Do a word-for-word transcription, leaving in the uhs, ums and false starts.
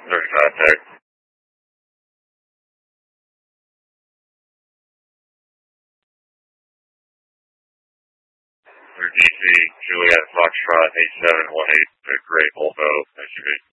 There's contact. Through D C, Juliet Foxtrot eight seven one eight, Gray Volvo S U V.